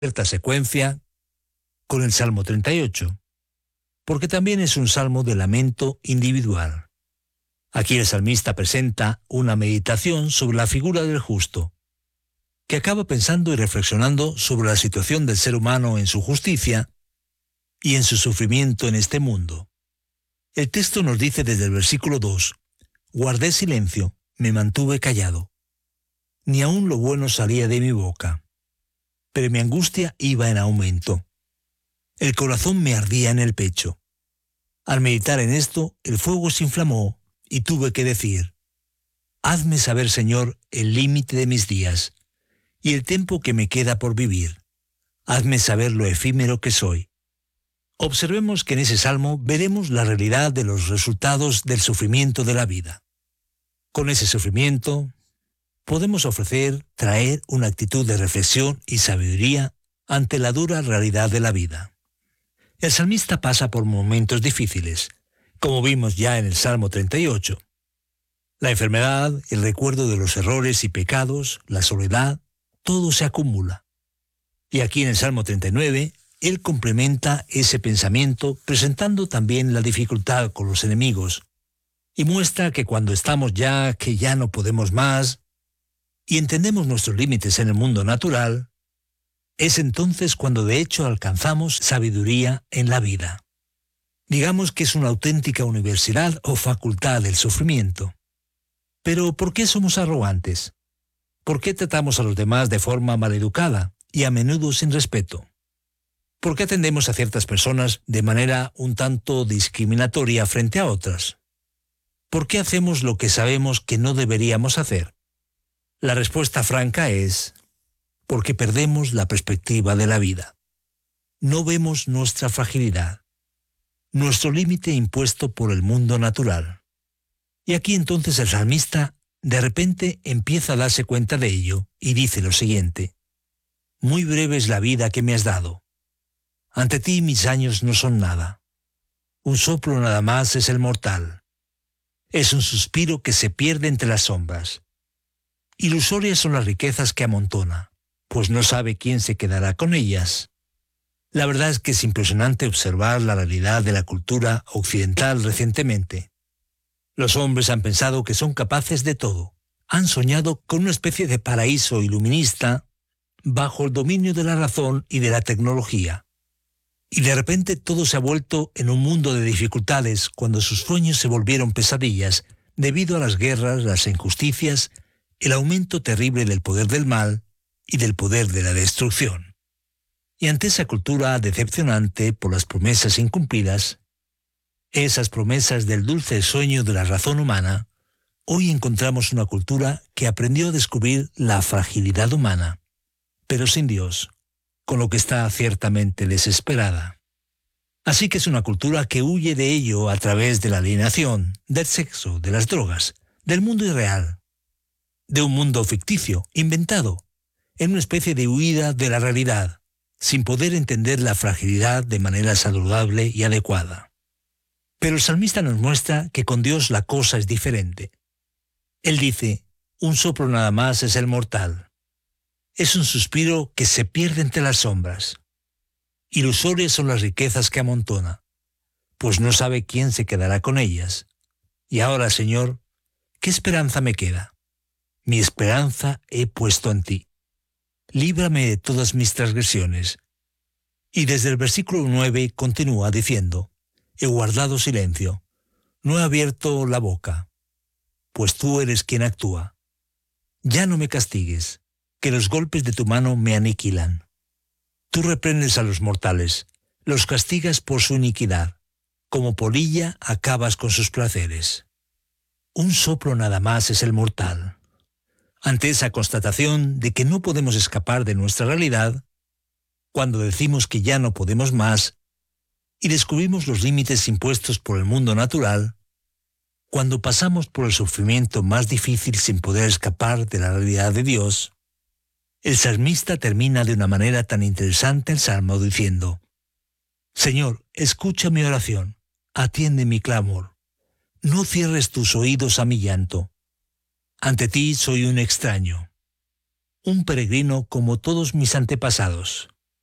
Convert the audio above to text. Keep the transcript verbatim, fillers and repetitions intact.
cierta secuencia con el Salmo treinta y ocho, porque también es un salmo de lamento individual. Aquí el salmista presenta una meditación sobre la figura del justo, que acaba pensando y reflexionando sobre la situación del ser humano en su justicia y en su sufrimiento en este mundo. El texto nos dice desde el versículo dos, «Guardé silencio, me mantuve callado. Ni aun lo bueno salía de mi boca. Pero mi angustia iba en aumento. El corazón me ardía en el pecho. Al meditar en esto, el fuego se inflamó y tuve que decir, hazme saber, Señor, el límite de mis días y el tiempo que me queda por vivir. Hazme saber lo efímero que soy». Observemos que en ese salmo veremos la realidad de los resultados del sufrimiento de la vida. Con ese sufrimiento podemos ofrecer, traer una actitud de reflexión y sabiduría ante la dura realidad de la vida. El salmista pasa por momentos difíciles, como vimos ya en el Salmo treinta y ocho. La enfermedad, el recuerdo de los errores y pecados, la soledad, todo se acumula. Y aquí en el Salmo treinta y nueve, él complementa ese pensamiento presentando también la dificultad con los enemigos y muestra que cuando estamos ya que ya no podemos más y entendemos nuestros límites en el mundo natural, es entonces cuando de hecho alcanzamos sabiduría en la vida. Digamos que es una auténtica universidad o facultad del sufrimiento. Pero ¿por qué somos arrogantes? ¿Por qué tratamos a los demás de forma maleducada y a menudo sin respeto? ¿Por qué atendemos a ciertas personas de manera un tanto discriminatoria frente a otras? ¿Por qué hacemos lo que sabemos que no deberíamos hacer? La respuesta franca es porque perdemos la perspectiva de la vida. No vemos nuestra fragilidad, nuestro límite impuesto por el mundo natural. Y aquí entonces el salmista de repente empieza a darse cuenta de ello y dice lo siguiente: muy breve es la vida que me has dado. Ante ti mis años no son nada. Un soplo nada más es el mortal. Es un suspiro que se pierde entre las sombras. Ilusorias son las riquezas que amontona, pues no sabe quién se quedará con ellas. La verdad es que es impresionante observar la realidad de la cultura occidental recientemente. Los hombres han pensado que son capaces de todo. Han soñado con una especie de paraíso iluminista bajo el dominio de la razón y de la tecnología. Y de repente todo se ha vuelto en un mundo de dificultades cuando sus sueños se volvieron pesadillas debido a las guerras, las injusticias, el aumento terrible del poder del mal y del poder de la destrucción. Y ante esa cultura decepcionante por las promesas incumplidas, esas promesas del dulce sueño de la razón humana, hoy encontramos una cultura que aprendió a descubrir la fragilidad humana, pero sin Dios, con lo que está ciertamente desesperada. Así que es una cultura que huye de ello a través de la alienación, del sexo, de las drogas, del mundo irreal, de un mundo ficticio, inventado, en una especie de huida de la realidad, sin poder entender la fragilidad de manera saludable y adecuada. Pero el salmista nos muestra que con Dios la cosa es diferente. Él dice, un soplo nada más es el mortal. Es un suspiro que se pierde entre las sombras. Ilusorias son las riquezas que amontona, pues no sabe quién se quedará con ellas. Y ahora, Señor, ¿qué esperanza me queda? Mi esperanza he puesto en ti. Líbrame de todas mis transgresiones. Y desde el versículo nueve continúa diciendo, he guardado silencio, no he abierto la boca, pues tú eres quien actúa. Ya no me castigues, que los golpes de tu mano me aniquilan. Tú reprendes a los mortales, los castigas por su iniquidad. Como polilla acabas con sus placeres. Un soplo nada más es el mortal. Ante esa constatación de que no podemos escapar de nuestra realidad, cuando decimos que ya no podemos más y descubrimos los límites impuestos por el mundo natural, cuando pasamos por el sufrimiento más difícil sin poder escapar de la realidad de Dios, el salmista termina de una manera tan interesante el salmo diciendo, Señor, escucha mi oración, atiende mi clamor, no cierres tus oídos a mi llanto. Ante ti soy un extraño, un peregrino como todos mis antepasados.